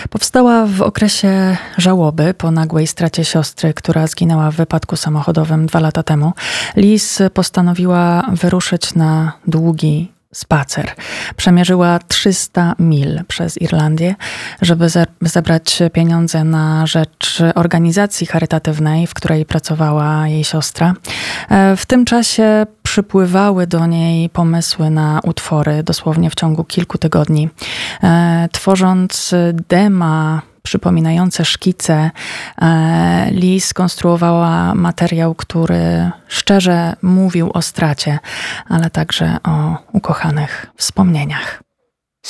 Powstała w okresie żałoby po nagłej stracie siostry, która zginęła w wypadku samochodowym 2 lata temu. Liz postanowiła wyruszyć na długi spacer. Przemierzyła 300 mil przez Irlandię, żeby zebrać pieniądze na rzecz organizacji charytatywnej, w której pracowała jej siostra. W tym czasie przypływały do niej pomysły na utwory dosłownie w ciągu kilku tygodni. Tworząc dema przypominające szkice, Liz konstruowała materiał, który szczerze mówił o stracie, ale także o ukochanych wspomnieniach.